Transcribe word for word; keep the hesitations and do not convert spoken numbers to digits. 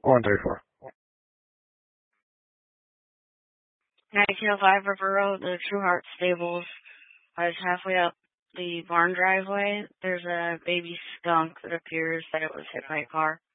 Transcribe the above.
one thirty-four. nineteen oh five River Road, the True Heart Stables. I was halfway up the barn driveway. There's a baby skunk that appears that it was hit by a car.